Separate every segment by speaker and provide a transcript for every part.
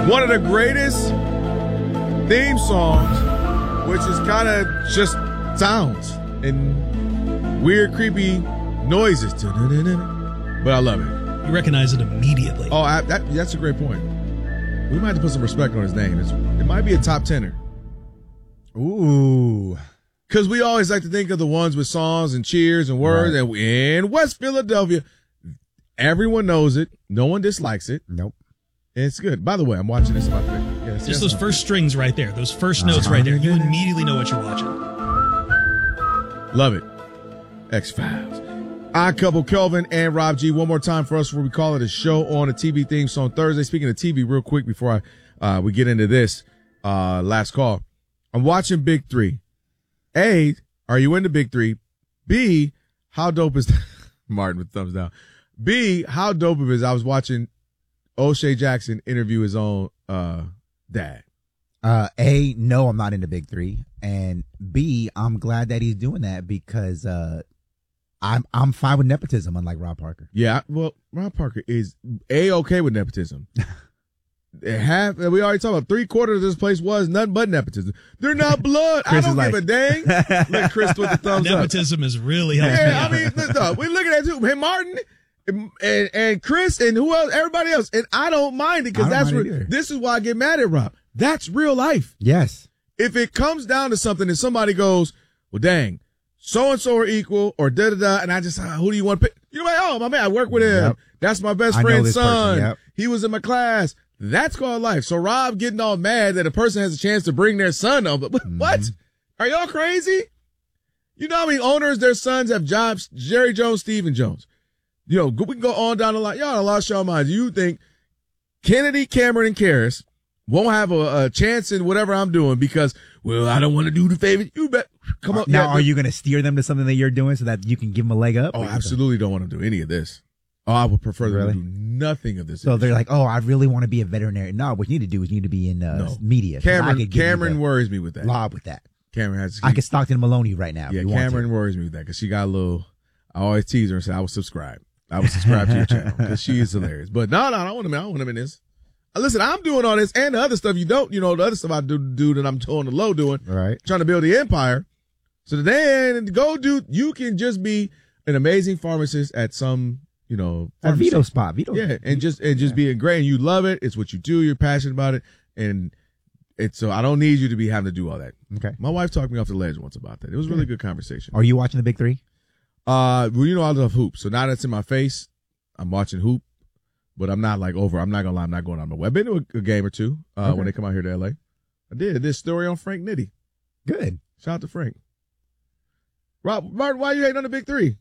Speaker 1: One of the greatest theme songs, which is kind of just sounds and weird, creepy noises. But I love it.
Speaker 2: You recognize it immediately.
Speaker 1: Oh, that's a great point. We might have to put some respect on his name. It might be a top tenner.
Speaker 3: Ooh.
Speaker 1: Because we always like to think of the ones with songs and cheers and words. Right. And in West Philadelphia, everyone knows it. No one dislikes it.
Speaker 3: Nope.
Speaker 1: It's good. By the way, I'm watching this.
Speaker 2: Just those first strings right there. Those first notes right there. You immediately know what you're watching.
Speaker 1: Love it. X-Files. Odd Couple, Kelvin and Rob G. One more time for us before we call it a show on a TV theme song Thursday. Speaking of TV, real quick before we get into this last call. I'm watching Big Three. A, are you into Big Three? B, how dope is Martin with thumbs down. B, how dope it is. I was watching O'Shea Jackson interview his own dad.
Speaker 3: A, no, I'm not into Big Three. And B, I'm glad that he's doing that because I'm fine with nepotism, unlike Rob Parker.
Speaker 1: Yeah, well, Rob Parker is okay with nepotism. We already talked about 3/4 of this place was nothing but nepotism. They're not blood. I don't give a dang. Let Chris with the thumbs up.
Speaker 2: Nepotism is really helping me out.
Speaker 1: I mean, look, we're looking at you, hey, Martin and Chris and who else, everybody else, and I don't mind it because this is why I get mad at Rob. That's real life.
Speaker 3: Yes.
Speaker 1: If it comes down to something and somebody goes, well, dang, so and so are equal or da da da, and I just who do you want to pick? You're like, oh my man, I work with him.
Speaker 3: Yep.
Speaker 1: That's my best friend's son.
Speaker 3: Yep.
Speaker 1: He was in my class. That's called life. So Rob getting all mad that a person has a chance to bring their son on. But what? Are y'all crazy? You know how many owners their sons have jobs? Jerry Jones, Stephen Jones. You know, we can go on down the line. Y'all lost your minds. You think Kennedy, Cameron, and Karras won't have a chance in whatever I'm doing because, well, I don't want to do the favor. You bet. Come on.
Speaker 3: Now, are you going to steer them to something that you're doing so that you can give them a leg up?
Speaker 1: Oh, I absolutely don't want to do any of this. Oh, I would prefer them to do nothing of this.
Speaker 3: So they're like, oh, I really want to be a veterinarian. No, what you need to do is you need to be in media.
Speaker 1: Cameron worries me with that.
Speaker 3: Lob with that.
Speaker 1: Cameron has.
Speaker 3: I could Stockton Maloney right now.
Speaker 1: Yeah, Cameron worries me with that because she got a little. I always tease her and say I would subscribe. I would subscribe to your channel because she is hilarious. But no, I don't want him in this. Listen, I'm doing all this and the other stuff you don't. You know, the other stuff I do that I'm on the low doing.
Speaker 3: Right.
Speaker 1: Trying to build the empire. So then go do. You can just be an amazing pharmacist at some. You know,
Speaker 3: a Vito spot.
Speaker 1: And just being great, and you love it. It's what you do. You're passionate about it, and it's so I don't need you to be having to do all that.
Speaker 3: Okay.
Speaker 1: My wife talked me off the ledge once about that. It was a really good conversation.
Speaker 3: Are you watching the Big Three?
Speaker 1: Well, you know I love hoop, so now that's in my face. I'm watching hoop, but I'm not like over. I'm not gonna lie. I'm not going on my way. I've been to a game or two when they come out here to LA. I did this story on Frank Nitti.
Speaker 3: Good.
Speaker 1: Shout out to Frank. Rob, Martin, why you hating on the Big Three?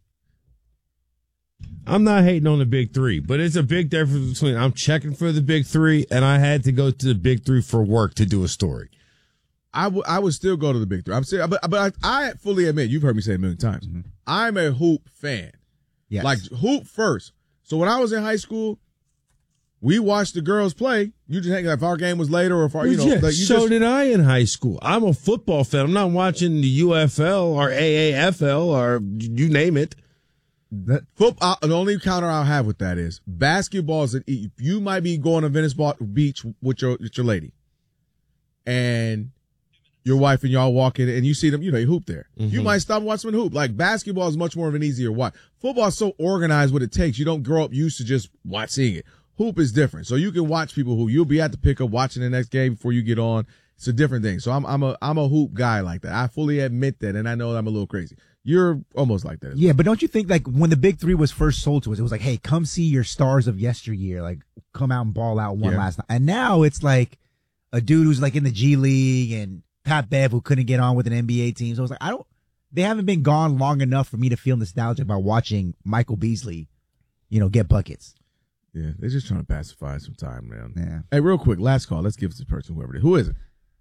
Speaker 4: I'm not hating on the Big Three, but it's a big difference between I'm checking for the Big Three and I had to go to the Big Three for work to do a story.
Speaker 1: I would still go to the Big Three. I'm serious, but I fully admit, you've heard me say it a million times. Mm-hmm. I'm a hoop fan.
Speaker 3: Yes.
Speaker 1: Like hoop first. So when I was in high school, we watched the girls play. You just think if our game was later or if our, you know.
Speaker 4: Yeah,
Speaker 1: like
Speaker 4: so did I in high school. I'm a football fan. I'm not watching the UFL or AAFL or you name it.
Speaker 1: Football. The only counter I'll have with that is basketball. You might be going to Venice Beach with your lady, and your wife, and y'all walk in, and you see them. You know, they hoop there. Mm-hmm. You might stop and watch them hoop. Like basketball is much more of an easier watch. Football is so organized what it takes. You don't grow up used to just seeing it. Hoop is different, so you can watch people who you'll be at the pickup watching the next game before you get on. It's a different thing. So I'm a hoop guy like that. I fully admit that, and I know I'm a little crazy. You're almost like that.
Speaker 3: Yeah, but don't you think like when the Big Three was first sold to us, it was like, hey, come see your stars of yesteryear, like come out and ball out one last night. And now it's like a dude who's like in the G League and Pat Bev who couldn't get on with an NBA team. So it's like they haven't been gone long enough for me to feel nostalgic about watching Michael Beasley, get buckets.
Speaker 1: Yeah, they're just trying to pacify some time, man.
Speaker 3: Yeah.
Speaker 1: Hey, real quick, last call. Let's give this person whoever it is. Who is it?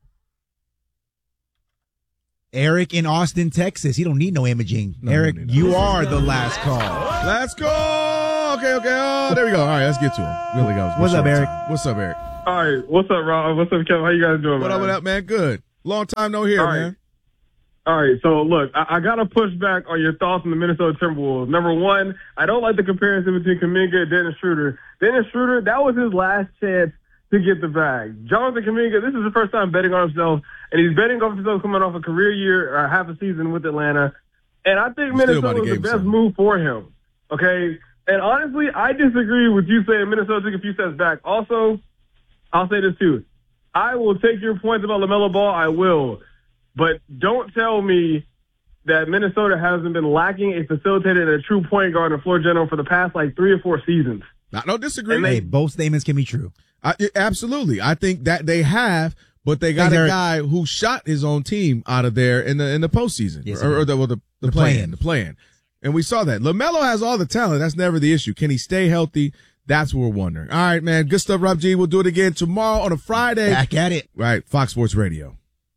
Speaker 3: Eric in Austin, Texas. He don't need no imaging. No, Eric, you are the last call.
Speaker 1: Last call. Okay. Oh, there we go. All right, let's get to him. Really goes.
Speaker 3: What's up, Eric?
Speaker 1: What's up, Eric?
Speaker 5: All right. What's up, Rob? What's up, Kevin? How you guys doing,
Speaker 1: What up, man? Good. Long time no hear, man.
Speaker 5: All right. So, look, I got to push back on your thoughts on the Minnesota Timberwolves. Number one, I don't like the comparison between Kuminga and Dennis Schroeder. Dennis Schroeder, that was his last chance to get the bag. Jonathan Kuminga, this is the first time betting on himself, and he's betting on himself coming off a career year or half a season with Atlanta. And I think Minnesota was the best move for him. Okay? And honestly, I disagree with you saying Minnesota took a few steps back. Also, I'll say this too. I will take your points about LaMelo Ball. I will. But don't tell me that Minnesota hasn't been lacking a facilitator and a true point guard and floor general for the past 3 or 4 seasons.
Speaker 1: I don't disagree.
Speaker 3: Hey, both statements can be true.
Speaker 1: Absolutely. I think that they have, but they got a guy who shot his own team out of there in the postseason.
Speaker 3: Yes,
Speaker 1: or the play-in. And we saw that. LaMelo has all the talent. That's never the issue. Can he stay healthy? That's what we're wondering. All right, man. Good stuff, Rob G. We'll do it again tomorrow on a Friday.
Speaker 3: Back at it.
Speaker 1: Right. Fox Sports Radio.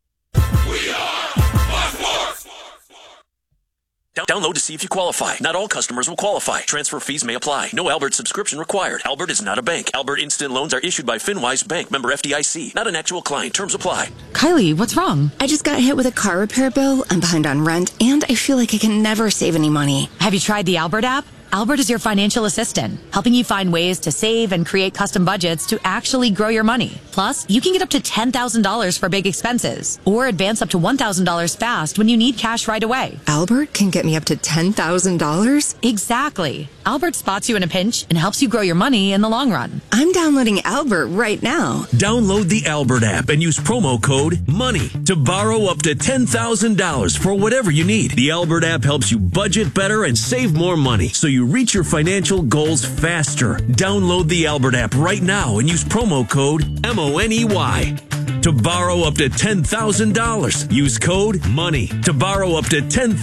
Speaker 6: We are Fox Sports. Download to see if you qualify. Not all customers will qualify. Transfer fees may apply. No Albert subscription required. Albert is not a bank. Albert Instant Loans are issued by FinWise Bank, member FDIC. Not an actual client. Terms apply.
Speaker 7: Kylie, what's wrong? I just got hit with a car repair bill. I'm behind on rent, and I feel like I can never save any money.
Speaker 8: Have you tried the Albert app? Albert is your financial assistant, helping you find ways to save and create custom budgets to actually grow your money. Plus, you can get up to $10,000 for big expenses or advance up to $1,000 fast when you need cash right away.
Speaker 7: Albert can get me up to $10,000?
Speaker 8: Exactly. Albert spots you in a pinch and helps you grow your money in the long run.
Speaker 7: I'm downloading Albert right now.
Speaker 6: Download the Albert app and use promo code MONEY to borrow up to $10,000 for whatever you need. The Albert app helps you budget better and save more money so you reach your financial goals faster. Download the Albert app right now and use promo code MONEY to borrow up to $10,000. Use code MONEY to borrow up to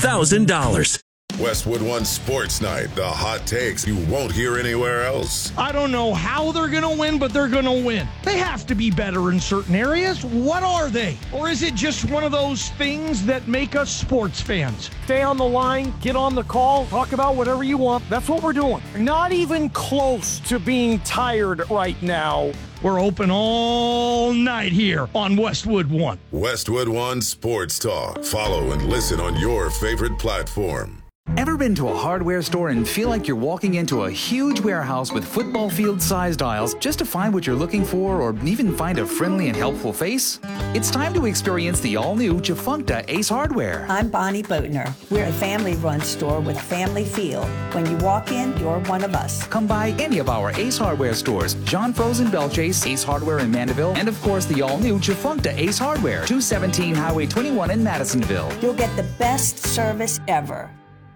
Speaker 6: $10,000.
Speaker 9: Westwood One Sports Night, the hot takes you won't hear anywhere else.
Speaker 10: I don't know how they're going to win, but they're going to win. They have to be better in certain areas. What are they? Or is it just one of those things that make us sports fans? Stay on the line, get on the call, talk about whatever you want. That's what we're doing. Not even close to being tired right now. We're open all night here on Westwood One.
Speaker 9: Westwood One Sports Talk. Follow and listen on your favorite platform.
Speaker 11: Ever been to a hardware store and feel like you're walking into a huge warehouse with football field-sized aisles just to find what you're looking for or even find a friendly and helpful face? It's time to experience the all-new Jafuncta Ace Hardware.
Speaker 12: I'm Bonnie Boatner. We're a family-run store with family feel. When you walk in, you're one of us.
Speaker 11: Come by any of our Ace Hardware stores, John Froze in Belchase, Ace Hardware in Mandeville, and of course the all-new Jafuncta Ace Hardware, 217 Highway 21 in Madisonville.
Speaker 12: You'll get the best service ever.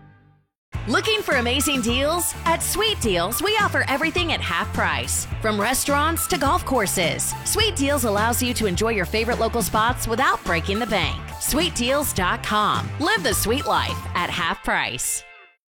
Speaker 13: Looking for amazing deals? At Sweet Deals, we offer everything at half price. From restaurants to golf courses, Sweet Deals allows you to enjoy your favorite local spots without breaking the bank. SweetDeals.com. Live the sweet life at half price.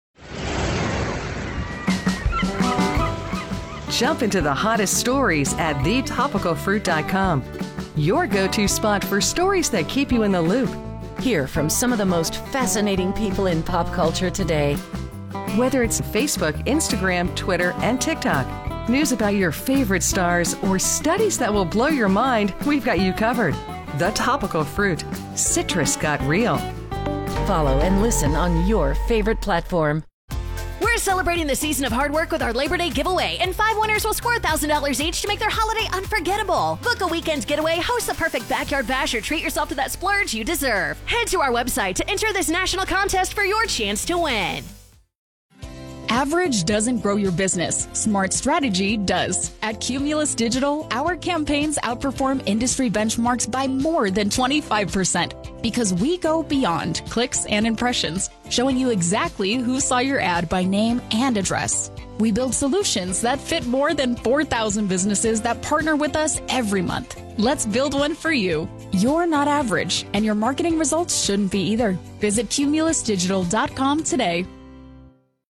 Speaker 14: Jump into the hottest stories at thetopicalfruit.com. Your go-to spot for stories that keep you in the loop. Hear from some of the most fascinating people in pop culture today. Whether it's Facebook, Instagram, Twitter, and TikTok, news about your favorite stars, or studies that will blow your mind, we've got you covered. The Topical Fruit. Citrus got real. Follow and listen on your favorite platform.
Speaker 13: We're celebrating the season of hard work with our Labor Day giveaway, and 5 winners will score $1,000 each to make their holiday unforgettable. Book a weekend getaway, host the perfect backyard bash, or treat yourself to that splurge you deserve. Head to our website to enter this national contest for your chance to win.
Speaker 15: Average doesn't grow your business. Smart strategy does. At Cumulus Digital, our campaigns outperform industry benchmarks by more than 25% because we go beyond clicks and impressions, showing you exactly who saw your ad by name and address. We build solutions that fit more than 4,000 businesses that partner with us every month. Let's build one for you. You're not average, and your marketing results shouldn't be either. Visit cumulusdigital.com today.